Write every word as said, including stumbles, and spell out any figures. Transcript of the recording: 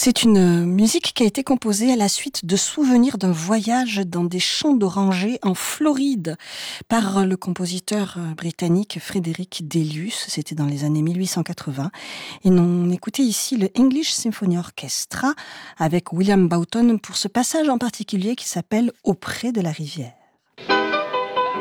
C'est une musique qui a été composée à la suite de souvenirs d'un voyage dans des champs d'orangers en Floride par le compositeur britannique Frédéric Delius. C'était dans les années mille huit cent quatre-vingts. Et on écoutait ici le English Symphony Orchestra avec William Boughton pour ce passage en particulier qui s'appelle Auprès de la rivière.